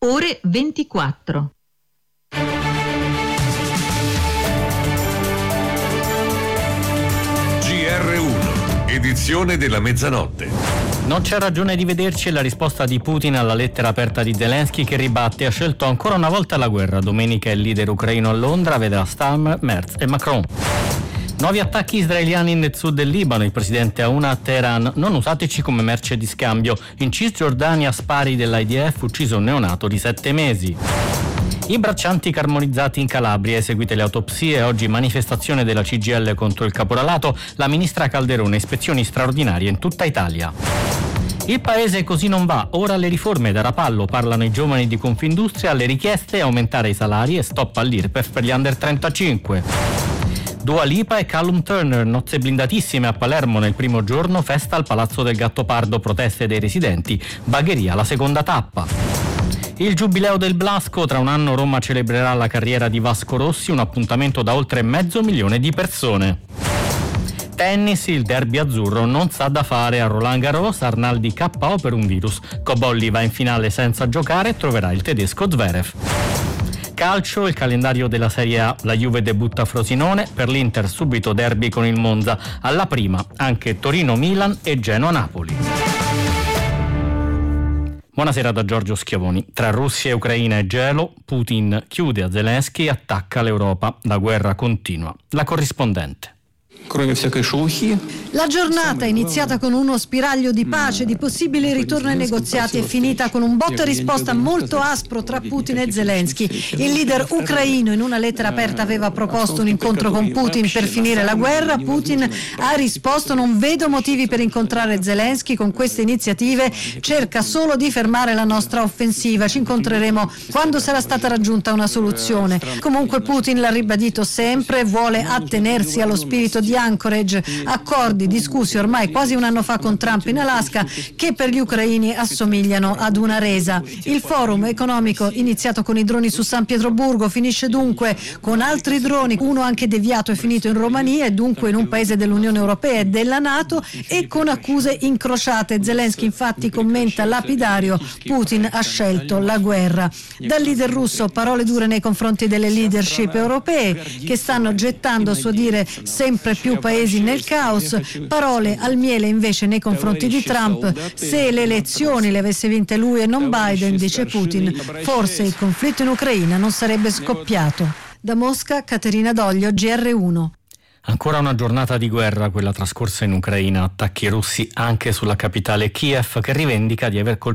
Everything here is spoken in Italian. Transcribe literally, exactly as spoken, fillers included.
ore ventiquattro. G R uno, edizione della mezzanotte. Non c'è ragione di vederci è la risposta di Putin alla lettera aperta di Zelensky, che ribatte: ha scelto ancora una volta la guerra. Domenica il leader ucraino a Londra vedrà Starmer, Merz e Macron. Nuovi attacchi israeliani nel sud del Libano. Il presidente Aoun a Teheran: non usateci come merce di scambio. In Cisgiordania spari dell'I D F, ucciso un neonato di sette mesi. I braccianti carbonizzati in Calabria, eseguite le autopsie, oggi manifestazione della C G I L contro il caporalato, la ministra Calderone, ispezioni straordinarie in tutta Italia. Il paese così non va, ora le riforme da rapallo, parlano i giovani di Confindustria, le richieste aumentare i salari e stop all'I R P E F per gli under trentacinque. Dua Lipa e Callum Turner, nozze blindatissime a Palermo nel primo giorno, festa al Palazzo del Gattopardo, proteste dei residenti, bagheria la seconda tappa. Il giubileo del Blasco, tra un anno Roma celebrerà la carriera di Vasco Rossi, un appuntamento da oltre mezzo milione di persone. Tennis, il derby azzurro non sa da fare a Roland Garros, Arnaldi K O per un virus. Cobolli va in finale senza giocare e troverà il tedesco Zverev. Calcio, il calendario della Serie A, la Juve debutta a Frosinone, per l'Inter subito derby con il Monza, alla prima anche Torino-Milan e Genoa-Napoli. Buonasera da Giorgio Schiavoni. Tra Russia e Ucraina e gelo, Putin chiude a Zelensky e attacca l'Europa. La guerra continua. La corrispondente. La giornata, iniziata con uno spiraglio di pace, di possibili ritorno ai negoziati, è finita con un botta e risposta molto aspro tra Putin e Zelensky. Il leader ucraino in una lettera aperta aveva proposto un incontro con Putin per finire la guerra. Putin ha risposto: non vedo motivi per incontrare Zelensky, con queste iniziative cerca solo di fermare la nostra offensiva, ci incontreremo quando sarà stata raggiunta una soluzione. Comunque Putin l'ha ribadito sempre, vuole attenersi allo spirito di Anchorage, accordi discussi ormai quasi un anno fa con Trump in Alaska, che per gli ucraini assomigliano ad una resa. Il forum economico, iniziato con i droni su San Pietroburgo, finisce dunque con altri droni, uno anche deviato e finito in Romania e dunque in un paese dell'Unione Europea e della NATO, e con accuse incrociate. Zelensky infatti commenta lapidario: Putin ha scelto la guerra. Dal leader russo parole dure nei confronti delle leadership europee, che stanno gettando, a suo dire, sempre più paesi nel caos. Parole al miele invece nei confronti di Trump: se le elezioni le avesse vinte lui e non Biden, dice Putin, forse il conflitto in Ucraina non sarebbe scoppiato. Da Mosca, Caterina Doglio, G R uno. Ancora una giornata di guerra, quella trascorsa in Ucraina, attacchi russi anche sulla capitale Kiev, che rivendica di aver colpito